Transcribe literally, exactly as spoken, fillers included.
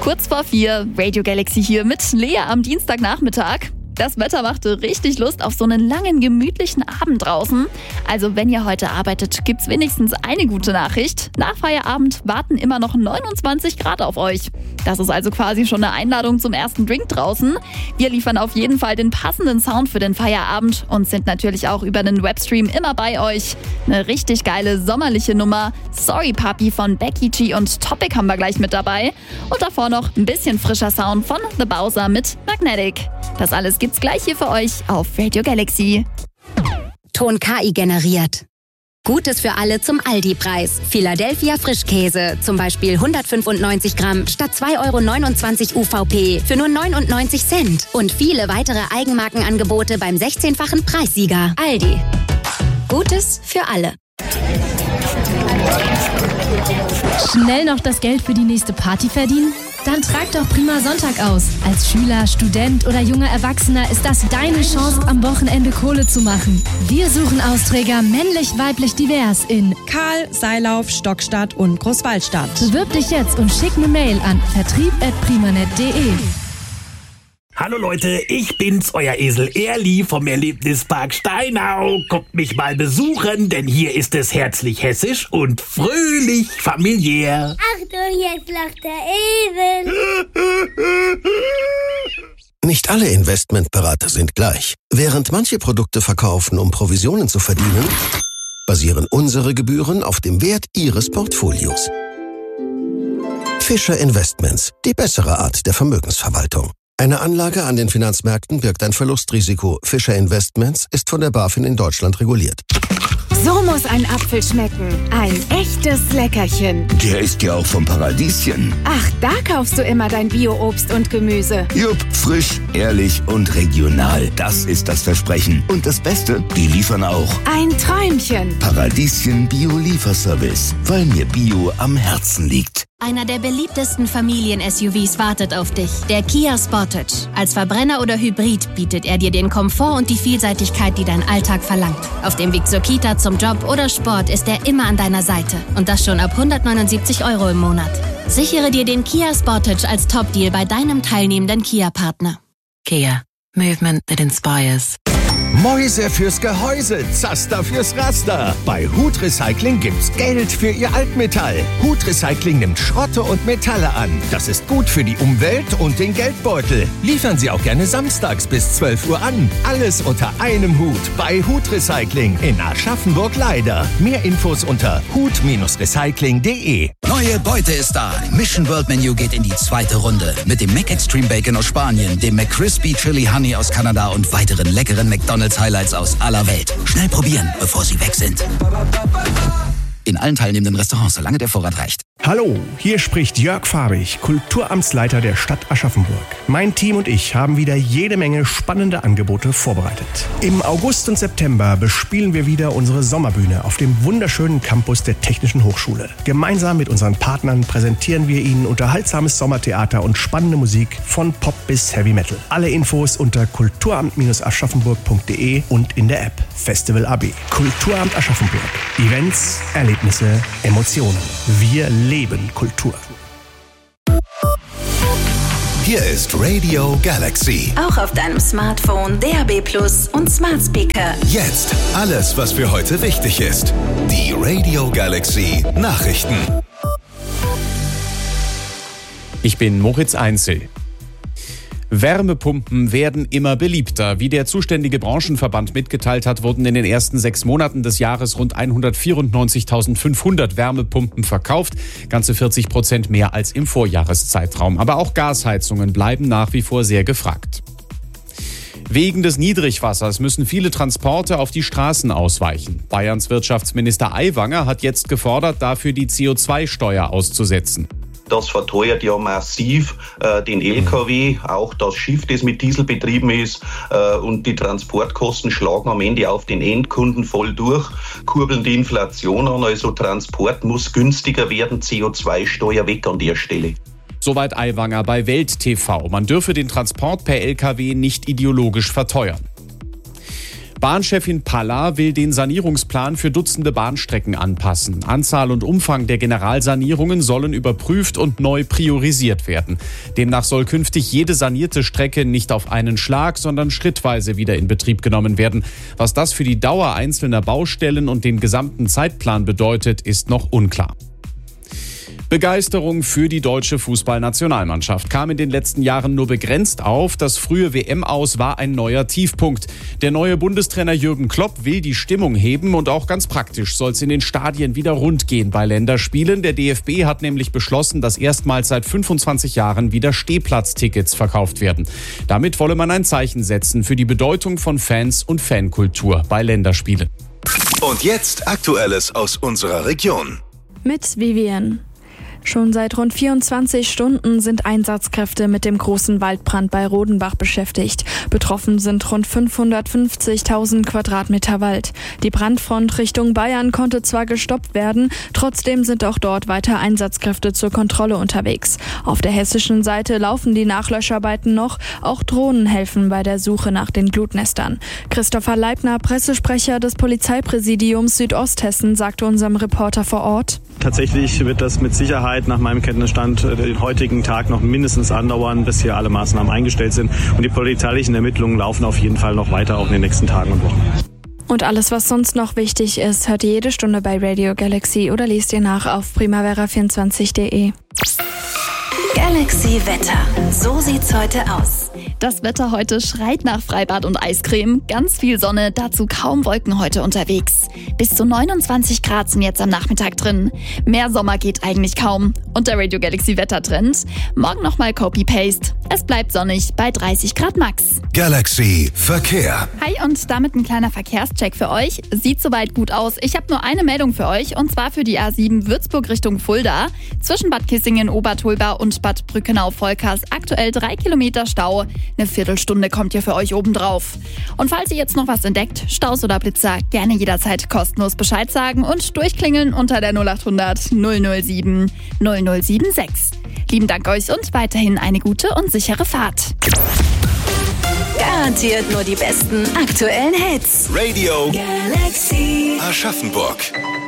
Kurz vor vier, Radio Galaxy hier mit Lea am Dienstagnachmittag. Das Wetter machte richtig Lust auf so einen langen, gemütlichen Abend draußen. Also wenn ihr heute arbeitet, gibt's wenigstens eine gute Nachricht. Nach Feierabend warten immer noch neunundzwanzig Grad auf euch. Das ist also quasi schon eine Einladung zum ersten Drink draußen. Wir liefern auf jeden Fall den passenden Sound für den Feierabend und sind natürlich auch über den Webstream immer bei euch. Eine richtig geile sommerliche Nummer. Sorry Papi von Becky G und Topic haben wir gleich mit dabei. Und davor noch ein bisschen frischer Sound von The Bowser mit Magnetic. Das alles gibt's gleich hier für euch auf Radio Galaxy. Ton K I generiert. Gutes für alle zum Aldi-Preis. Philadelphia Frischkäse, zum Beispiel hundertfünfundneunzig Gramm statt zwei Euro neunundzwanzig U V P für nur neunundneunzig Cent. Und viele weitere Eigenmarkenangebote beim sechzehnfachen Preissieger. Aldi. Gutes für alle. Schnell noch das Geld für die nächste Party verdienen? Dann trag doch Prima Sonntag aus. Als Schüler, Student oder junger Erwachsener ist das deine Chance, am Wochenende Kohle zu machen. Wir suchen Austräger männlich, weiblich, divers in Karl, Seilauf, Stockstadt und Großwallstadt. Bewirb dich jetzt und schick eine Mail an vertrieb at primanet punkt de. Hallo Leute, ich bin's, euer Esel Erli vom Erlebnispark Steinau. Kommt mich mal besuchen, denn hier ist es herzlich hessisch und fröhlich familiär. Achtung, jetzt lacht der Esel. Nicht alle Investmentberater sind gleich. Während manche Produkte verkaufen, um Provisionen zu verdienen, basieren unsere Gebühren auf dem Wert Ihres Portfolios. Fischer Investments, die bessere Art der Vermögensverwaltung. Eine Anlage an den Finanzmärkten birgt ein Verlustrisiko. Fischer Investments ist von der BaFin in Deutschland reguliert. So muss ein Apfel schmecken. Ein echtes Leckerchen. Der ist ja auch vom Paradieschen. Ach, da kaufst du immer dein Bio-Obst und Gemüse. Jupp, frisch, ehrlich und regional. Das ist das Versprechen. Und das Beste, die liefern auch. Ein Träumchen. Paradieschen Bio-Lieferservice. Weil mir Bio am Herzen liegt. Einer der beliebtesten Familien-S U Vs wartet auf dich. Der Kia Sportage. Als Verbrenner oder Hybrid bietet er dir den Komfort und die Vielseitigkeit, die dein Alltag verlangt. Auf dem Weg zur Kita, zum Job oder Sport ist er immer an deiner Seite. Und das schon ab hundertneunundsiebzig Euro im Monat. Sichere dir den Kia Sportage als Top-Deal bei deinem teilnehmenden Kia-Partner. Kia. Movement that inspires. Mäuse fürs Gehäuse, Zaster fürs Raster. Bei Hut Recycling gibt's Geld für Ihr Altmetall. Hut Recycling nimmt Schrotte und Metalle an. Das ist gut für die Umwelt und den Geldbeutel. Liefern Sie auch gerne samstags bis zwölf Uhr an. Alles unter einem Hut bei Hut Recycling in Aschaffenburg-Leider. Mehr Infos unter hut recycling punkt de. Neue Beute ist da. Mission World Menu geht in die zweite Runde. Mit dem Mac Extreme Bacon aus Spanien, dem McCrispy Chili Honey aus Kanada und weiteren leckeren McDonald's Highlights aus aller Welt. Schnell probieren, bevor sie weg sind. In allen teilnehmenden Restaurants, solange der Vorrat reicht. Hallo, hier spricht Jörg Fahrig, Kulturamtsleiter der Stadt Aschaffenburg. Mein Team und ich haben wieder jede Menge spannende Angebote vorbereitet. Im August und September bespielen wir wieder unsere Sommerbühne auf dem wunderschönen Campus der Technischen Hochschule. Gemeinsam mit unseren Partnern präsentieren wir Ihnen unterhaltsames Sommertheater und spannende Musik von Pop bis Heavy Metal. Alle Infos unter kulturamt aschaffenburg punkt de und in der App Festival A B. Kulturamt Aschaffenburg. Events, Erlebnisse, Emotionen. Wir leben Kultur. Hier ist Radio Galaxy. Auch auf deinem Smartphone, D A B Plus und Smart Speaker. Jetzt alles, was für heute wichtig ist. Die Radio Galaxy Nachrichten. Ich bin Moritz Einzel. Wärmepumpen werden immer beliebter. Wie der zuständige Branchenverband mitgeteilt hat, wurden in den ersten sechs Monaten des Jahres rund hundertvierundneunzigtausendfünfhundert Wärmepumpen verkauft. Ganze vierzig Prozent mehr als im Vorjahreszeitraum. Aber auch Gasheizungen bleiben nach wie vor sehr gefragt. Wegen des Niedrigwassers müssen viele Transporte auf die Straßen ausweichen. Bayerns Wirtschaftsminister Aiwanger hat jetzt gefordert, dafür die C O zwei Steuer auszusetzen. Das verteuert ja massiv äh, den L K W, auch das Schiff, das mit Diesel betrieben ist, äh, und die Transportkosten schlagen am Ende auf den Endkunden voll durch, kurbeln die Inflation an, also Transport muss günstiger werden, C O zwei Steuer weg an der Stelle. Soweit Aiwanger bei Welt T V. Man dürfe den Transport per L K W nicht ideologisch verteuern. Bahnchefin Palla will den Sanierungsplan für Dutzende Bahnstrecken anpassen. Anzahl und Umfang der Generalsanierungen sollen überprüft und neu priorisiert werden. Demnach soll künftig jede sanierte Strecke nicht auf einen Schlag, sondern schrittweise wieder in Betrieb genommen werden. Was das für die Dauer einzelner Baustellen und den gesamten Zeitplan bedeutet, ist noch unklar. Begeisterung für die deutsche Fußballnationalmannschaft kam in den letzten Jahren nur begrenzt auf. Das frühe W M-Aus war ein neuer Tiefpunkt. Der neue Bundestrainer Jürgen Klopp will die Stimmung heben und auch ganz praktisch soll es in den Stadien wieder rund gehen bei Länderspielen. Der D F B hat nämlich beschlossen, dass erstmals seit fünfundzwanzig Jahren wieder Stehplatztickets verkauft werden. Damit wolle man ein Zeichen setzen für die Bedeutung von Fans und Fankultur bei Länderspielen. Und jetzt Aktuelles aus unserer Region. Mit Vivian. Schon seit rund vierundzwanzig Stunden sind Einsatzkräfte mit dem großen Waldbrand bei Rodenbach beschäftigt. Betroffen sind rund fünfhundertfünfzigtausend Quadratmeter Wald. Die Brandfront Richtung Bayern konnte zwar gestoppt werden, trotzdem sind auch dort weiter Einsatzkräfte zur Kontrolle unterwegs. Auf der hessischen Seite laufen die Nachlöscharbeiten noch, auch Drohnen helfen bei der Suche nach den Glutnestern. Christopher Leibner, Pressesprecher des Polizeipräsidiums Südosthessen, sagte unserem Reporter vor Ort: Tatsächlich wird das mit Sicherheit nach meinem Kenntnisstand den heutigen Tag noch mindestens andauern, bis hier alle Maßnahmen eingestellt sind. Und die polizeilichen Ermittlungen laufen auf jeden Fall noch weiter, auch in den nächsten Tagen und Wochen. Und alles, was sonst noch wichtig ist, hört ihr jede Stunde bei Radio Galaxy oder liest ihr nach auf primavera vierundzwanzig punkt de. Galaxy Wetter. So sieht's heute aus. Das Wetter heute schreit nach Freibad und Eiscreme. Ganz viel Sonne, dazu kaum Wolken heute unterwegs. Bis zu neunundzwanzig Grad sind jetzt am Nachmittag drin. Mehr Sommer geht eigentlich kaum. Und der Radio Galaxy Wettertrend: morgen nochmal Copy-Paste. Es bleibt sonnig bei dreißig Grad max. Galaxy Verkehr. Hi, und damit ein kleiner Verkehrscheck für euch. Sieht soweit gut aus. Ich habe nur eine Meldung für euch, und zwar für die A sieben Würzburg Richtung Fulda. Zwischen Bad Kissingen, Obertulba und Bad Brückenau-Volkers aktuell drei Kilometer Stau. Eine Viertelstunde kommt hier für euch obendrauf. Und falls ihr jetzt noch was entdeckt, Staus oder Blitzer, gerne jederzeit kostenlos Bescheid sagen und durchklingeln unter der null achthundert null null sieben null null sieben sechs. Lieben Dank euch und weiterhin eine gute und sichere Fahrt. Garantiert nur die besten aktuellen Hits. Radio Galaxy Aschaffenburg.